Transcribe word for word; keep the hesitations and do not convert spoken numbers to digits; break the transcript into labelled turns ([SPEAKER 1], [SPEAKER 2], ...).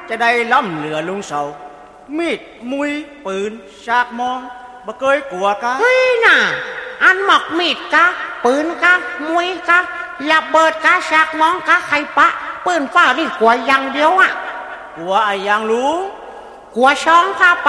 [SPEAKER 1] จะได้ล้ำเหลือลุงเสามีดมุยปืนชากมองบ่เคยกลัวกะ
[SPEAKER 2] เฮ้ยน่ะอันหมอกมีดกะปืนกะมวยกะระเบิดกะชากมองกะไข่ปะปืนฟ้านี่กลัวอย่างเดียวอ่ะ
[SPEAKER 1] กลัวไอ้ยังลุง
[SPEAKER 2] กลัวช้องผ้าป